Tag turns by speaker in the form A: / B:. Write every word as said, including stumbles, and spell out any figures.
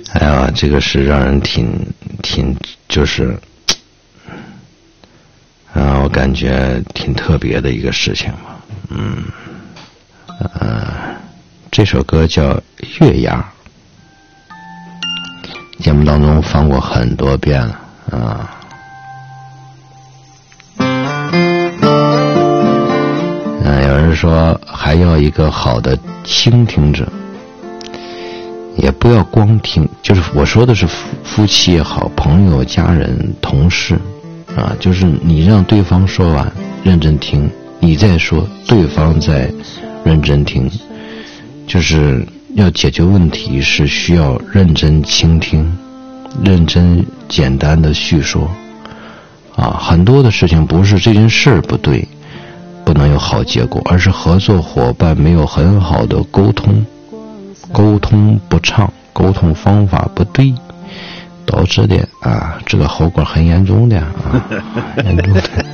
A: 哎呀，这个是让人挺挺就是啊，我感觉挺特别的一个事情吧。嗯，呃，这首歌叫《月牙》，节目当中放过很多遍了啊。嗯，有人说还要一个好的倾听者，也不要光听，就是我说的是夫夫妻也好，朋友、家人、同事啊，就是你让对方说完，认真听，你再说，对方再认真听，就是要解决问题是需要认真倾听，认真简单的叙说啊，很多的事情不是这件事不对，不能有好结果，而是合作伙伴没有很好的沟通，沟通不畅，沟通方法不对，导致的啊，这个后果很严重的啊，严重的。